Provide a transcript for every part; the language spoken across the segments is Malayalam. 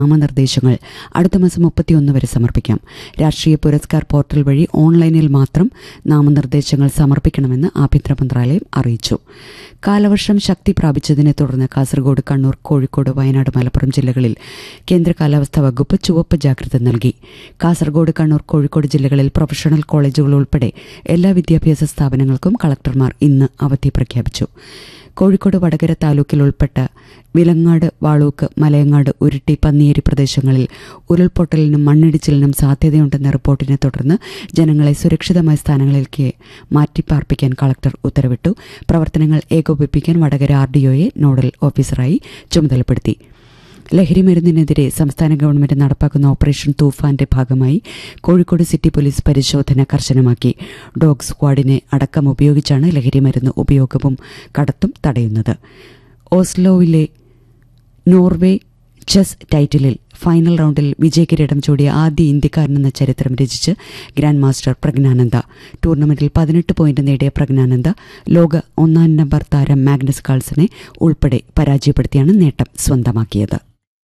നാമനിർദ്ദേശങ്ങൾ അടുത്ത മാസം 31 വരെ സമർപ്പിക്കാം. രാഷ്ട്രീയ പുരസ്കാർ പോർട്ടൽ വഴി ഓൺലൈനിൽ മാത്രം നാമനിർദ്ദേശങ്ങൾ സമർപ്പിക്കണമെന്ന് ആഭ്യന്തര മന്ത്രാലയം അറിയിച്ചു. കാലവർഷം ശക്തി പ്രാപിച്ചതിനെ തുടർന്ന് കാസർഗോഡ്, കണ്ണൂർ, കോഴിക്കോട്, വയനാട്, മലപ്പുറം ജില്ലകളിൽ കേന്ദ്ര കാലാവസ്ഥാ വകുപ്പ് ചുവപ്പ് ജാഗ്രത നൽകി. കാസർഗോഡ്, കണ്ണൂർ, കോഴിക്കോട് ജില്ലകളിൽ പ്രൊഫഷണൽ കോളേജുകൾ ഉൾപ്പെടെ എല്ലാ വിദ്യാഭ്യാസ സ്ഥാപനങ്ങൾക്കും കളക്ടർമാർ ഇന്ന് അവധി പ്രഖ്യാപിച്ചു. കോഴിക്കോട് വടകര താലൂക്കിൽ ഉൾപ്പെട്ട വിലങ്ങാട്, വാളൂക്ക്, മലയങ്ങാട്, ഉരുട്ടി, പന്നിയേരി പ്രദേശങ്ങളിൽ ഉരുൾപൊട്ടലിനും മണ്ണിടിച്ചിലിനും സാധ്യതയുണ്ടെന്ന റിപ്പോർട്ടിനെ തുടർന്ന് ജനങ്ങളെ സുരക്ഷിതമായ സ്ഥാനങ്ങളിലേക്ക് മാറ്റിപ്പാർപ്പിക്കാൻ കളക്ടർ ഉത്തരവിട്ടു. പ്രവർത്തനങ്ങൾ ഏകോപിപ്പിക്കാൻ വടകര RDOയെ നോഡൽ ഓഫീസറായി ചുമതലപ്പെടുത്തി. ലഹരിമരുന്നിനെതിരെ സംസ്ഥാന ഗവൺമെന്റ് നടപ്പാക്കുന്ന ഓപ്പറേഷൻ തൂഫാന്റെ ഭാഗമായി കോഴിക്കോട് സിറ്റി പോലീസ് പരിശോധന കർശനമാക്കി. ഡോഗ് സ്ക്വാഡിനെ അടക്കം ഉപയോഗിച്ചാണ് ലഹരിമരുന്ന് ഉപയോഗവും കടത്തും തടയുന്നത്. ഓസ്ലോയിലെ നോർവേ ചെസ് ടൈറ്റിലിൽ ഫൈനൽ റൌണ്ടിൽ വിജയകിരീടം ചൂടിയ ആദ്യ ഇന്ത്യക്കാരനെന്ന ചരിത്രം രചിച്ച് ഗ്രാൻഡ് മാസ്റ്റർ പ്രജ്ഞാനന്ദ. ടൂർണമെന്റിൽ 18 പോയിന്റ് നേടിയ പ്രജ്ഞാനന്ദ ലോക 1 നമ്പർ താരം മാഗ്നസ് കാൾസനെ ഉൾപ്പെടെ പരാജയപ്പെടുത്തിയാണ് നേട്ടം സ്വന്തമാക്കിയത്.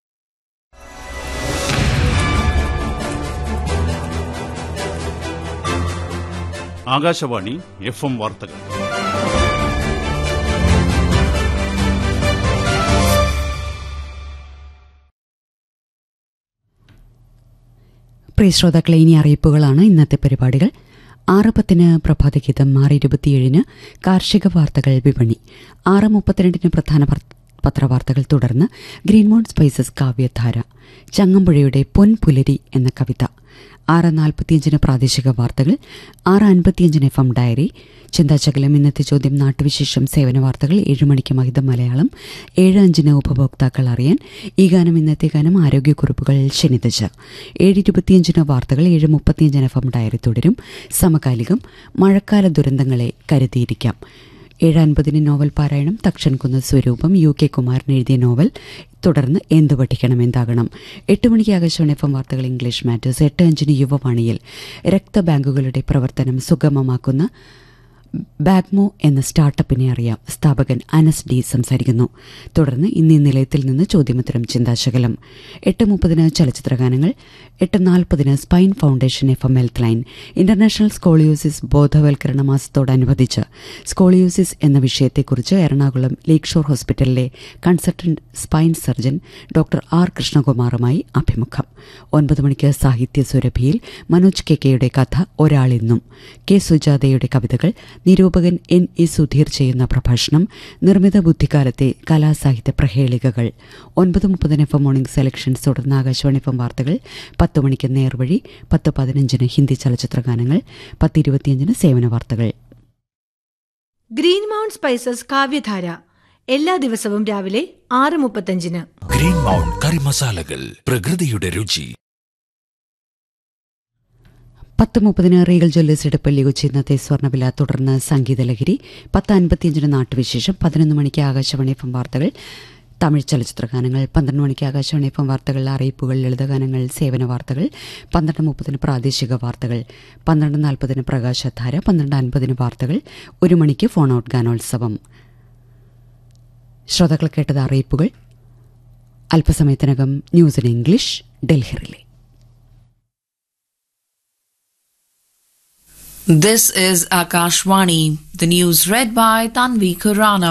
ആകാശവാണി FM വാർത്തകൾ. പ്രിയ ശ്രോതാക്കളെ, ഇനി അറിയിപ്പുകളാണ് ഇന്നത്തെ പരിപാടികൾ. 6:10 പ്രഭാതഗീതം, 6:27 കാർഷിക വാർത്തകൾ, വിപണി, 6:32 പ്രധാന പത്രവാർത്തകൾ. തുടർന്ന് ഗ്രീൻമോൺ സ്പൈസസ് കാവ്യധാര, ചങ്ങമ്പുഴയുടെ പൊൻപുലരി എന്ന കവിത. 6:45 പ്രാദേശിക വാർത്തകൾ, 6:55 FM ഡയറി, ചിന്താശകലം, ഇന്നത്തെ ചോദ്യം, നാട്ടുവിശേഷം, സേവന വാർത്തകൾ. 7 മണിക്ക് മഹിതം മലയാളം, 7:05 ഉപഭോക്താക്കൾ അറിയാൻ ഈ ഗാനം, ഇന്നത്തെ ഗാനം, ആരോഗ്യക്കുറിപ്പുകൾ, ശനിദശ. 7:25 വാർത്തകൾ, 7:35 FM ഡയറി തുടരും. സമകാലികം, മഴക്കാല ദുരന്തങ്ങളെ കരുതിയിരിക്കാം. 7:50 നോവൽ പാരായണം, തക്ഷൻകുന്ന് സ്വരൂപം, UK കുമാരൻ എഴുതിയ നോവൽ. തുടർന്ന് എന്തു പഠിക്കണം, എന്താകണം. 8 മണിക്ക് ആകാശവാണി FM വാർത്തകൾ, ഇംഗ്ലീഷ് മാറ്റേഴ്സ്. 8:05 യുവവാണിയിൽ രക്തബാങ്കുകളുടെ പ്രവർത്തനം സുഗമമാക്കുന്ന ബാഗ്മോ എന്ന സ്റ്റാർട്ടപ്പിനെ അറിയാം. സ്ഥാപകൻ അനസ് D സംസാരിക്കുന്നു. തുടർന്ന് ഇന്ന് നിലയത്തിൽ നിന്ന് ചോദ്യോത്തരം, ചിന്താശകലം. 8:30 ചലച്ചിത്രഗാനങ്ങൾ. 8:40 spine foundation FM health line. International scoliosis ബോധവൽക്കരണ മാസത്തോടനുബന്ധിച്ച് സ്കോളിയോസിസ് എന്ന വിഷയത്തെക്കുറിച്ച് എറണാകുളം ലേക്ക് ഷോർ ഹോസ്പിറ്റലിലെ consultant spine surgeon doctor R കൃഷ്ണകുമാറുമായി അഭിമുഖം. 9 മണിക്ക് സാഹിത്യ സുരഭിയിൽ മനോജ് KKയുടെ കഥ ഒരാളിന്നും, K സുജാതയുടെ കവിതകൾ, നിരൂപകൻ NE സുധീർ ചെയ്യുന്ന പ്രഭാഷണം, നിർമ്മിത ബുദ്ധിക്കാലത്തെ കലാസാഹിത്യ പ്രഹേളികകൾ. 9:30 FM മോർണിംഗ് സെലക്ഷൻസ്. തുടർന്ന് ആകാശവാണി FM വാർത്തകൾ. 10 മണിക്ക് നേർവഴി, 10:15 ഹിന്ദി ചലച്ചിത്രഗാനങ്ങൾ, 10:25 സേവന വാർത്തകൾ. ഗ്രീൻ മൗണ്ട് സ്പൈസസ് കാവ്യധാര എല്ലാ ദിവസവും രാവിലെ 6:35. ഗ്രീൻ മൗണ്ട് കറി മസാലകൾ, പ്രകൃതിയുടെ രുചി. 10:30 റീഗൽ ജ്വല്ലേഴ്സ് ഇടപ്പള്ളി കൊച്ചി ഇന്നത്തെ സ്വർണ്ണവില. തുടർന്ന് സംഗീതലഹരി. 10:55 നാട്ടുവിശേഷം. 11 മണിക്ക് ആകാശവാണി FM വാർത്തകൾ, തമിഴ് ചലച്ചിത്രഗാനങ്ങൾ. 12 മണിക്ക് ആകാശവാണി FM വാർത്തകൾ, അറിയിപ്പുകൾ, ലളിതഗാനങ്ങൾ, സേവന വാർത്തകൾ. 12:30 പ്രാദേശിക വാർത്തകൾ. 12:40 പ്രകാശധാര. 12:50 വാർത്തകൾ. 1 മണിക്ക് ഫോൺ ഔട്ട് ഗാനോത്സവം. ശ്രോതാക്കൾ കേട്ടത് അറിയിപ്പുകൾ. അല്പസമയത്തിനകം news in English, Delhi relay. This is Akashvani. The news read by Tanvi Khurana.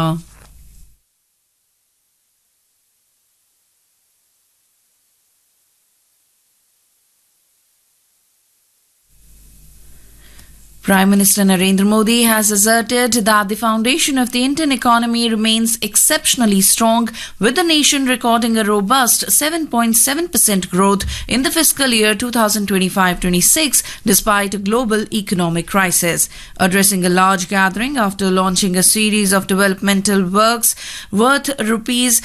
Prime Minister Narendra Modi has asserted that the foundation of the Indian economy remains exceptionally strong, with the nation recording a robust 7.7% growth in the fiscal year 2025-26 despite a global economic crisis. Addressing a large gathering after launching a series of developmental works worth rupees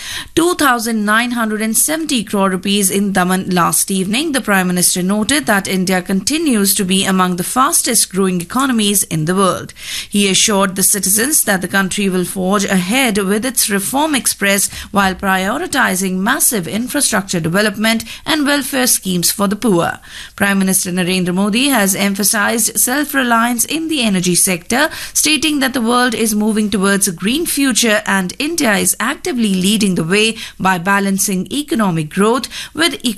2,970 crore rupees in Daman last evening, the Prime Minister noted that India continues to be among the fastest growing economies in the world. He assured the citizens that the country will forge ahead with its reform express while prioritizing massive infrastructure development and welfare schemes for the poor. Prime Minister Narendra Modi has emphasized self-reliance in the energy sector, stating that the world is moving towards a green future and India is actively leading the way by balancing economic growth with